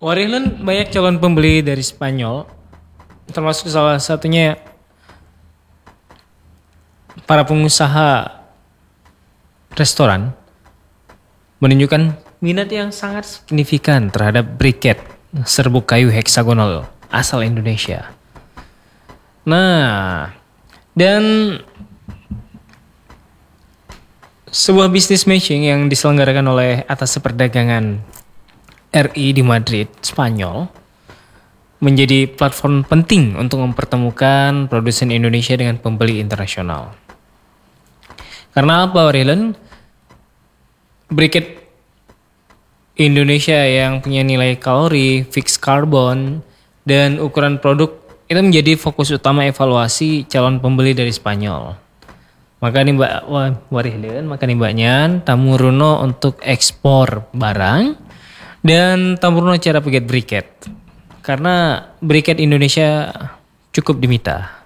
Warihlen banyak calon pembeli dari Spanyol, termasuk salah satunya para pengusaha restoran menunjukkan minat yang sangat signifikan terhadap briket serbuk kayu heksagonal asal Indonesia. Nah, dan sebuah bisnis matching yang diselenggarakan oleh Atas Perdagangan RI di Madrid, Spanyol, menjadi platform penting untuk mempertemukan produsen Indonesia dengan pembeli internasional. Karena apa, Warihlen? Briket Indonesia yang punya nilai kalori, fixed carbon, dan ukuran produk itu menjadi fokus utama evaluasi calon pembeli dari Spanyol. Maka nih Mbak Warihlen, maka nih Mbak Nyan, tamu Runo untuk ekspor barang dan tamu Runo cara pegiat briket. Karena briket Indonesia cukup dimita.